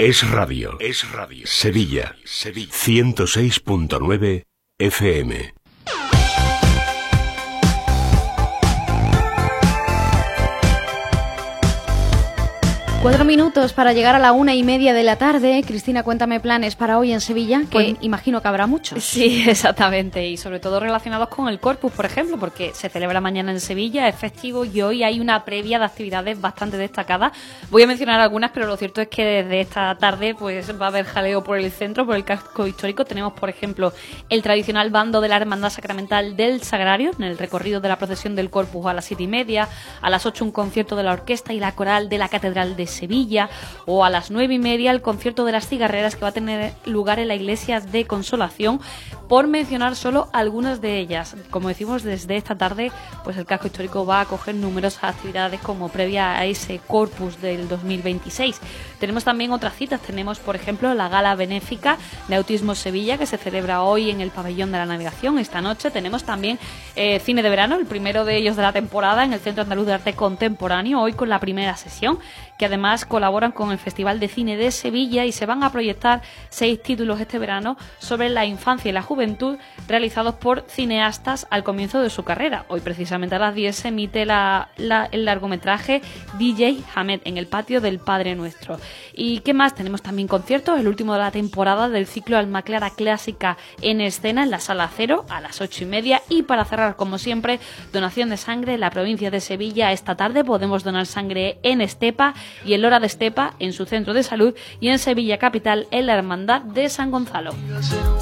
Es radio. Es radio. Sevilla. 106.9 FM. 4 minutos para llegar a la 1:30 de la tarde. Cristina, cuéntame planes para hoy en Sevilla, que imagino que habrá muchos. Sí, exactamente, y sobre todo relacionados con el Corpus, por ejemplo, porque se celebra mañana en Sevilla, es festivo y hoy hay una previa de actividades bastante destacadas. Voy a mencionar algunas, pero lo cierto es que desde esta tarde pues va a haber jaleo por el centro, por el casco histórico. Tenemos, por ejemplo, el tradicional bando de la Hermandad Sacramental del Sagrario, en el recorrido de la procesión del Corpus a las 7:30, a las 8 un concierto de la orquesta y la coral de la Catedral de Sevilla, o a las 9:30 el concierto de las cigarreras, que va a tener lugar en la iglesia de Consolación, por mencionar solo algunas de ellas. Como decimos, desde esta tarde pues el casco histórico va a acoger numerosas actividades como previa a ese Corpus del 2026. Tenemos también otras citas, tenemos por ejemplo la gala benéfica de Autismo Sevilla, que se celebra hoy en el Pabellón de la Navegación. Esta noche tenemos también cine de verano, el primero de ellos de la temporada, en el Centro Andaluz de Arte Contemporáneo, hoy con la primera sesión, que además colaboran con el Festival de Cine de Sevilla, y se van a proyectar 6 títulos este verano sobre la infancia y la juventud, realizados por cineastas al comienzo de su carrera. Hoy precisamente a las 10 se emite el largometraje DJ Hamed en el patio del Padre Nuestro. ¿Y qué más? Tenemos también conciertos, el último de la temporada del ciclo Alma Clara Clásica en escena en la Sala Cero a las 8:30, y para cerrar, como siempre, donación de sangre en la provincia de Sevilla. Esta tarde podemos donar sangre en Estepa y en Lora de Estepa, en su centro de salud, y en Sevilla capital en la Hermandad de San Gonzalo.